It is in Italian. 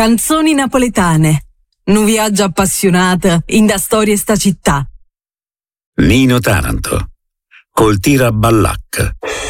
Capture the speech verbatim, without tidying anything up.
Canzoni napoletane. Un viaggio appassionato in da storia sta città. Nino Taranto, col tira Ballac.